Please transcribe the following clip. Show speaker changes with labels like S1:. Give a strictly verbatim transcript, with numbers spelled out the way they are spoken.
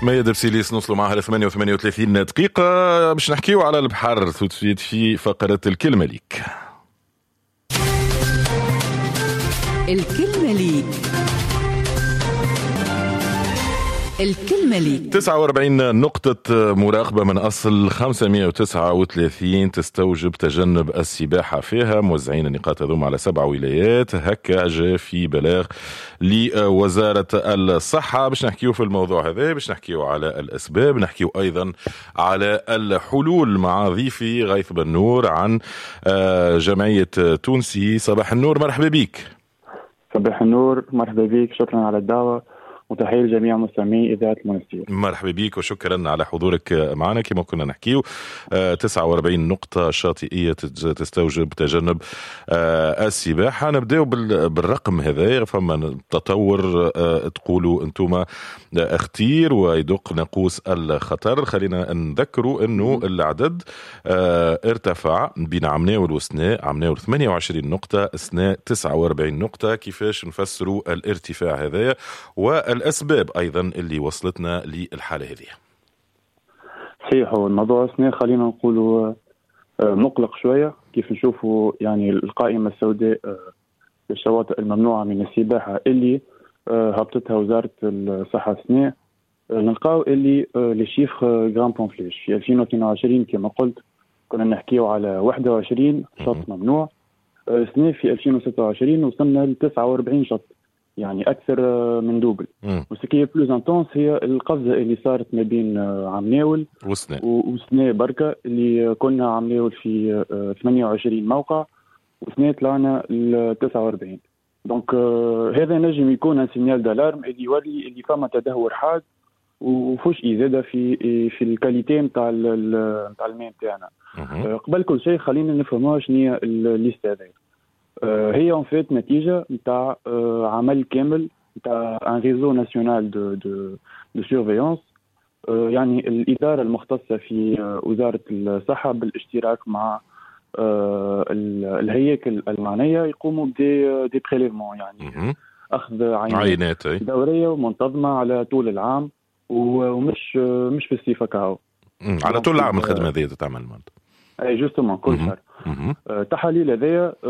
S1: ميادة بسيليس نوصلوا معها ل ثمانية وثمانية وثلاثين دقيقة باش نحكيو على البحر تفيد في فقرة الكلمة ليك.
S2: الكلمة ليك الكلمة ليك
S1: تسعة وأربعين نقطة مراقبة من أصل خمسمائة وتسعة وثلاثين تستوجب تجنب السباحة فيها. موزعين النقاط هذوم على سبع ولايات. هكا جاء في بلاغ لوزارة الصحة. باش نحكيو في الموضوع هذا، باش نحكيو على الأسباب، نحكيو أيضا على الحلول مع ضيفي غيث بن نور عن جمعية تونسي. صباح النور، مرحبا بك.
S3: صباح النور، مرحبا بك، شكرا على الدعوة وتحية لجميع مستمعي إذاعة المنستير.
S1: مرحبا بك وشكرا على حضورك معنا. كما كنا نحكيو تسعة وأربعين نقطة شاطئية تستوجب تجنب السباحة. نبداو بالرقم هذا، فما تطور تقولوا انتم اختير ويدق ناقوس الخطر. خلينا نذكروا انه العدد ارتفع بين عمناول وسناء. عمناول ثمانية وعشرين نقطة، سناء تسعة وأربعين نقطة. كيفاش نفسروا الارتفاع هذا والأسباب أيضا اللي وصلتنا للحالة هذه؟
S3: صحيح، الموضوع سنة خلينا نقولوا مقلق شوية. كيف نشوفوا يعني القائمة السوداء للشواطئ الممنوعة من السباحة اللي هبطتها وزارة الصحة سنة، نلقاو اللي لشيف جران بونفليش في ألفين واثنين وعشرين كما قلت كنا نحكيو على واحد وعشرين شط ممنوع. سنة في ألفين وستة وعشرين وصلنا ل تسعة وأربعين شط، يعني أكثر من دوبل. وسكية بلوز انتونس هي القفزة اللي صارت ما بين عمناول وسناء بركة، اللي كنا عمناول في ثمانية وعشرين موقع وسناء طلعنا ل تسعة وأربعين. دونك هذا نجم يكون سينيال دالارم اللي يوري اللي فما تدهور حاد وفوش إزادة في في الكاليتي نتاع نتاع الماء نتاعنا. قبل كل شيء خلينا نفهموا شنو هي الليست هذه. هي en fait نتيجة نتاع عمل كامل نتاع ان ريزو ناسيونال دو دو دو سيرفيونس، يعني الإدارة المختصة في وزارة الصحة بالاشتراك مع الهياكل المعنية يقوموا بدي دي بريليفمون، يعني أخذ عينات دورية ومنتظمة على طول العام ومش مش في الصيف كهو.
S1: على طول العام الخدمة هذه تتعمل
S3: اي جوستومون كل شهر. تحاليل هذيا